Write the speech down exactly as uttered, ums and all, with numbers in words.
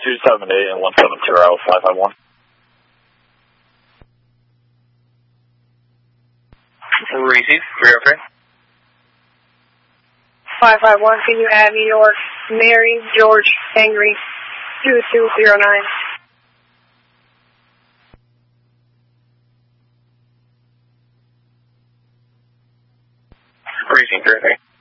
two seven eight and one seven zero five five one. Receive, three oh three. five five one, can you add New York, Mary, George, Angry, two two zero nine. Receive, three oh three.